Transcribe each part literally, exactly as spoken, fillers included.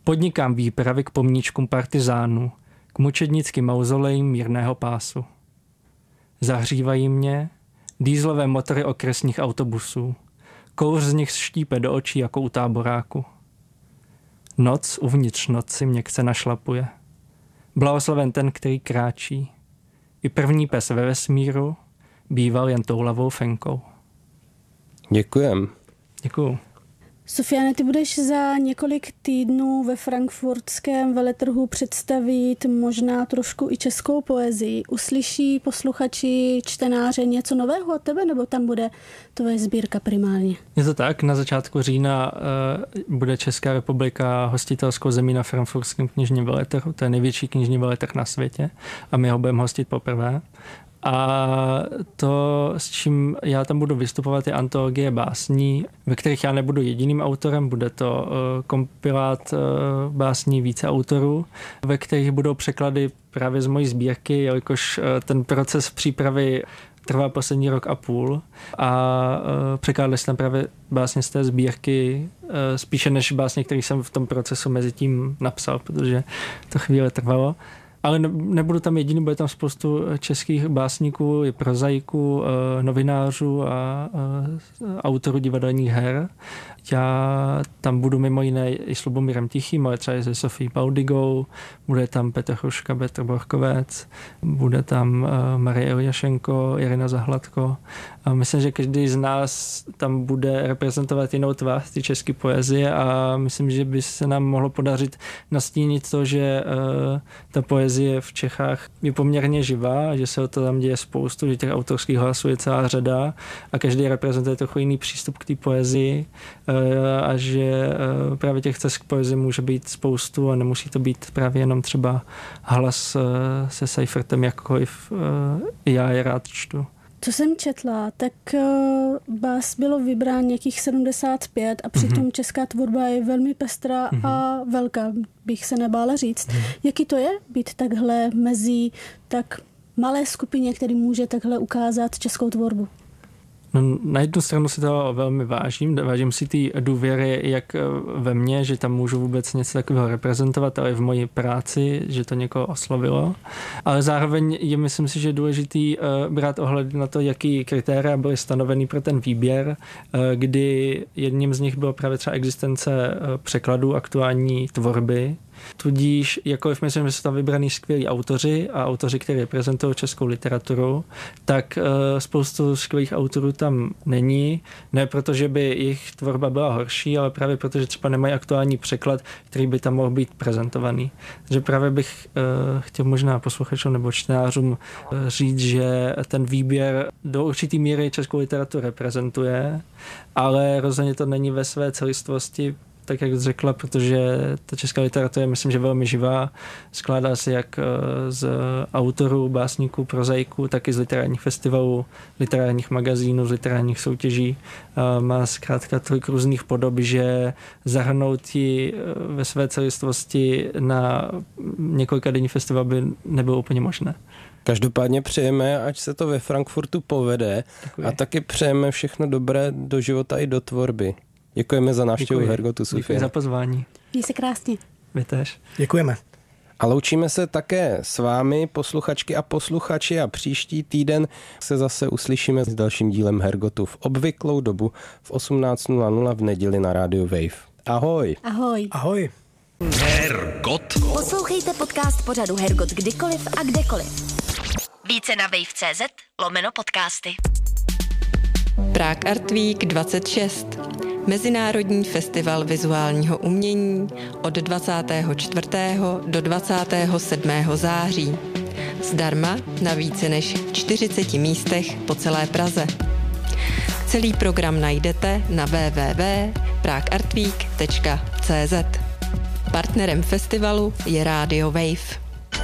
Podnikám výpravy k pomníčkům partizánů, k mučednickým mauzolejím mírného pásu. Zahřívají mě dýzlové motory okresních autobusů. Kouř z nich štípe do očí jako u táboráku. Noc uvnitř noci měkce našlapuje. Blahoslaven ten, který kráčí. I první pes ve vesmíru býval jen toulavou fenkou. Děkujem. Děkuju. Sofiane, ty budeš za několik týdnů ve frankfurtském veletrhu představit možná trošku i českou poezii. Uslyší posluchači, čtenáře něco nového od tebe, nebo tam bude tvoje sbírka primárně? Je to tak, na začátku října uh, bude Česká republika hostitelskou zemí na frankfurtském knižním veletrhu. To je největší knižní veletrh na světě a my ho budeme hostit poprvé. A to, s čím já tam budu vystupovat, je antologie básní, ve kterých já nebudu jediným autorem, bude to uh, kompilát uh, básní více autorů, ve kterých budou překlady právě z mojí sbírky, jelikož uh, ten proces přípravy trvá poslední rok a půl a uh, překládali jsem právě básně z té sbírky uh, spíše než básně, které jsem v tom procesu mezi tím napsal, protože to chvíli trvalo. Ale nebudu tam jediný, bude tam spoustu českých básníků, i prozaiků, novinářů a autorů divadelních her. Já tam budu mimo jiné i s Lubomírem Tichým, ale třeba i se Sofií Baudigou, bude tam Petr Hruška, Petr Borkovec, bude tam Marie Iljašenko, Irina Zahladko. A myslím, že každý z nás tam bude reprezentovat jinou tvář ty české poezie a myslím, že by se nám mohlo podařit nastínit to, že ta poezie v Čechách je poměrně živá, že se o to tam děje spoustu, že těch autorských hlasů je celá řada a každý reprezentuje trochu jiný přístup k té poezii a že právě těch cest k poezii může být spoustu a nemusí to být právě jenom třeba hlas se Seifertem, jakkoliv já je rád čtu. Co jsem četla, tak bás bylo vybrán nějakých sedmdesát pět a přitom mm-hmm. česká tvorba je velmi pestrá mm-hmm. a velká, bych se nebála říct. Mm-hmm. Jaký to je být takhle mezi tak malé skupině, který může takhle ukázat českou tvorbu? No, na jednu stranu si to velmi vážím, vážím si ty důvěry jak ve mně, že tam můžu vůbec něco takového reprezentovat, ale i v mojí práci, že to někoho oslovilo. Ale zároveň je, myslím si, že je důležitý uh, brát ohled na to, jaký kritéria byly stanoveny pro ten výběr, uh, kdy jedním z nich bylo právě třeba existence uh, překladů aktuální tvorby. Tudíž, jakkoliv myslím, že jsou tam vybraný skvělí autoři a autoři, kteří reprezentují českou literaturu, tak uh, spoustu skvělých autorů tam není. Ne proto, že by jejich tvorba byla horší, ale právě proto, že třeba nemají aktuální překlad, který by tam mohl být prezentovaný. Takže právě bych uh, chtěl možná posluchačům nebo čtenářům uh, říct, že ten výběr do určitý míry českou literaturu reprezentuje, ale rozhodně to není ve své celistvosti, tak jak řekla, protože ta česká literatura je, myslím, že velmi živá. Skládá se jak z autorů, básníků, prozaiků, tak i z literárních festivalů, literárních magazínů, z literárních soutěží. Má zkrátka tolik různých podob, že zahrnout ji ve své celistvosti na několika denní festival by nebylo úplně možné. Každopádně přejeme, ať se to ve Frankfurtu povede. Děkuji. A taky přejeme všechno dobré do života i do tvorby. Děkujeme za návštěvu Hergotu, Sofie. Děkuji za pozvání. Měj se krásně. Vy též. Děkujeme. A loučíme se také s vámi, posluchačky a posluchači, a příští týden se zase uslyšíme s dalším dílem Hergotu v obvyklou dobu v osmnáct nula nula v neděli na rádiu Wave. Ahoj. Ahoj. Ahoj. Hergot. Poslouchejte podcast pořadu Hergot kdykoliv a kdekoliv. Více na wave tečka cz lomeno podcasty. Prague Art Week dvacet šest. Mezinárodní festival vizuálního umění od dvacátého čtvrtého do dvacátého sedmého září. Zdarma na více než čtyřiceti místech po celé Praze. Celý program najdete na w w w tečka prague art week tečka cz. Partnerem festivalu je Radio Wave.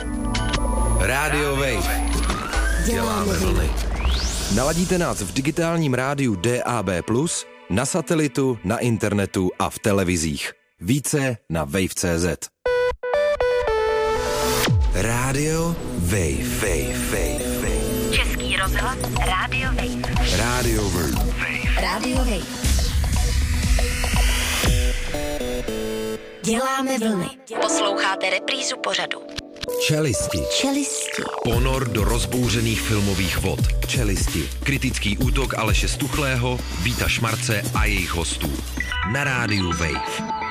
Radio Wave. Děláme vlny. Naladíte nás v digitálním rádiu D A B plus, na satelitu, na internetu a v televizích. Více na wave tečka cz. Radio Wave. Wave, Wave, Wave. Český rozhlas Radio Wave. Radio Wave. Radio Wave. Děláme vlny. Posloucháte reprízu pořadu. Čelisti. Čelisti. Ponor do rozbouřených filmových vod. Čelisti. Kritický útok Aleše Stuchlého, Víta Šmarce a jejich hostů. Na rádiu Wave.